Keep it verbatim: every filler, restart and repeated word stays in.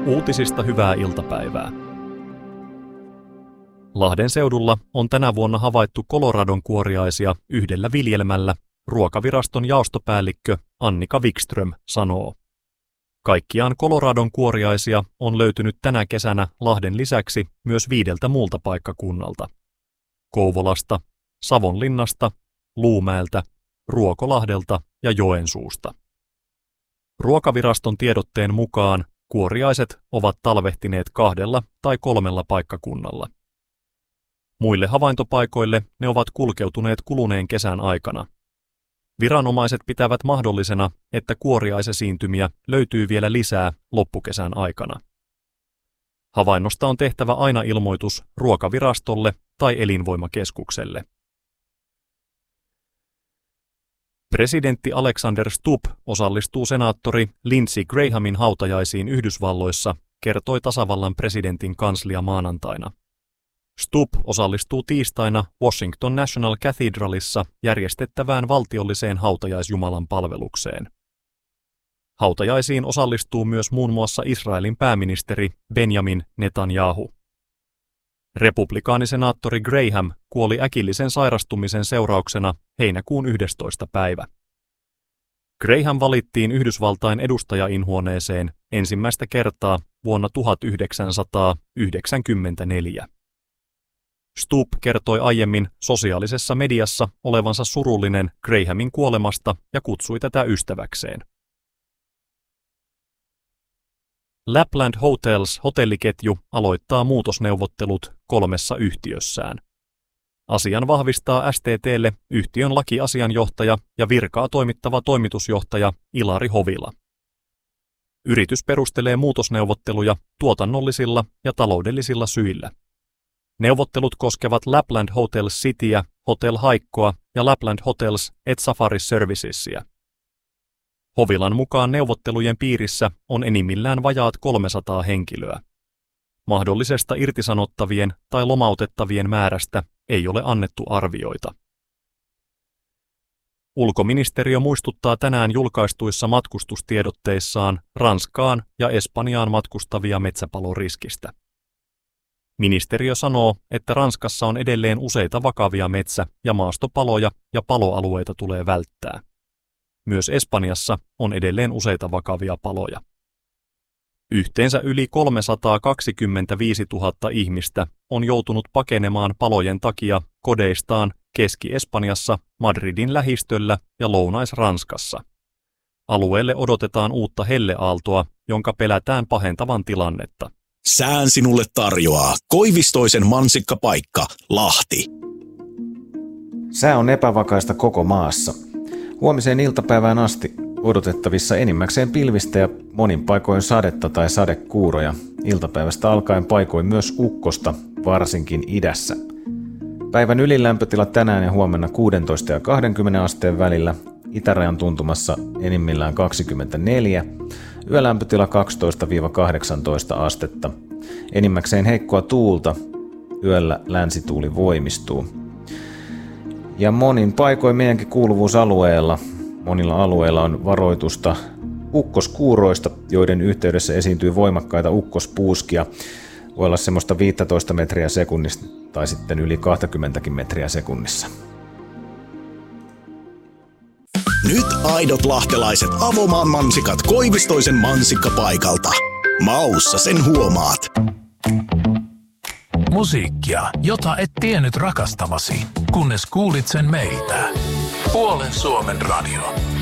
Uutisista hyvää iltapäivää. Lahden seudulla on tänä vuonna havaittu Coloradon kuoriaisia yhdellä viljelmällä, Ruokaviraston jaostopäällikkö Annika Wikström sanoo. Kaikkiaan Coloradon kuoriaisia on löytynyt tänä kesänä Lahden lisäksi myös viideltä muulta paikkakunnalta. Kouvolasta, Savonlinnasta, Luumäeltä, Ruokolahdelta ja Joensuusta. Ruokaviraston tiedotteen mukaan kuoriaiset ovat talvehtineet kahdella tai kolmella paikkakunnalla. Muille havaintopaikoille ne ovat kulkeutuneet kuluneen kesän aikana. Viranomaiset pitävät mahdollisena, että kuoriaisesiintymiä löytyy vielä lisää loppukesän aikana. Havainnosta on tehtävä aina ilmoitus Ruokavirastolle tai Elinvoimakeskukselle. Presidentti Alexander Stubb osallistuu senaattori Lindsey Grahamin hautajaisiin Yhdysvalloissa, kertoi tasavallan presidentin kanslia maanantaina. Stubb osallistuu tiistaina Washington National Cathedralissa järjestettävään valtiolliseen hautajaisjumalan palvelukseen. Hautajaisiin osallistuu myös muun muassa Israelin pääministeri Benjamin Netanyahu. Republikaanisenaattori Graham kuoli äkillisen sairastumisen seurauksena heinäkuun yhdestoista päivä. Graham valittiin Yhdysvaltain edustajainhuoneeseen ensimmäistä kertaa vuonna tuhatyhdeksänsataayhdeksänkymmentäneljä. Stubb kertoi aiemmin sosiaalisessa mediassa olevansa surullinen Grahamin kuolemasta ja kutsui tätä ystäväkseen. Lapland Hotels hotelliketju aloittaa muutosneuvottelut kolmessa yhtiössään. Asian vahvistaa S T T:lle yhtiön lakiasianjohtaja ja virkaa toimittava toimitusjohtaja Ilari Hovila. Yritys perustelee muutosneuvotteluja tuotannollisilla ja taloudellisilla syillä. Neuvottelut koskevat Lapland Hotels Cityä, Hotel Haikkoa ja Lapland Hotels et Safari Servicesia. Hovilan mukaan neuvottelujen piirissä on enimmillään vajaat kolmesataa henkilöä. Mahdollisesta irtisanottavien tai lomautettavien määrästä ei ole annettu arvioita. Ulkoministeriö muistuttaa tänään julkaistuissa matkustustiedotteissaan Ranskaan ja Espanjaan matkustavia metsäpaloriskistä. Ministeriö sanoo, että Ranskassa on edelleen useita vakavia metsä- ja maastopaloja ja paloalueita tulee välttää. Myös Espanjassa on edelleen useita vakavia paloja. Yhteensä yli kolmesataakaksikymmentäviisituhatta ihmistä on joutunut pakenemaan palojen takia kodeistaan Keski-Espanjassa, Madridin lähistöllä ja Lounais-Ranskassa. Alueelle odotetaan uutta helleaaltoa, jonka pelätään pahentavan tilannetta. Sään sinulle tarjoaa Koivistoisen mansikkapaikka, Lahti. Sää on epävakaista koko maassa. Huomiseen iltapäivään asti odotettavissa enimmäkseen pilvistä ja monin paikoin sadetta tai sadekuuroja. Iltapäivästä alkaen paikoin myös ukkosta, varsinkin idässä. Päivän ylilämpötila tänään ja huomenna kuusitoista ja kaksikymmentä asteen välillä, itärajan tuntumassa enimmillään kaksikymmentäneljä, yölämpötila kaksitoista kahdeksantoista astetta. Enimmäkseen heikkoa tuulta, yöllä länsituuli voimistuu. Ja monin paikoin meidänkin kuuluvuusalueella, monilla alueilla on varoitusta ukkoskuuroista, joiden yhteydessä esiintyy voimakkaita ukkospuuskia. Voi olla semmoista viisitoista metriä sekunnissa tai sitten yli kaksikymmentä metriä sekunnissa. Nyt aidot lahtelaiset Avomaan mansikat Koivistoisen mansikkapaikalta. Maussa sen huomaat. Musiikkia, jota et tiennyt rakastavasi, kunnes kuulit sen meiltä. Puolen Suomen radio.